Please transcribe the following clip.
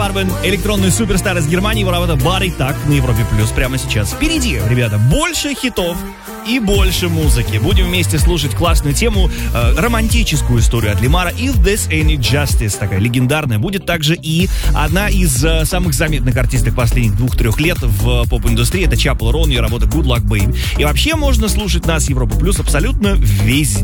Марвин, электронный суперстар из Германии, его работа Body так на Европе Плюс прямо сейчас. Впереди, ребята, больше хитов и больше музыки. Будем вместе слушать классную тему, романтическую историю от Лемара If This Ain't Justice, такая легендарная. Будет также и одна из самых заметных артисток последних 2-3 лет в поп-индустрии. Это Chapel Roan, ее работа Good Luck Babe. И вообще можно слушать нас, Европа Плюс, абсолютно везде.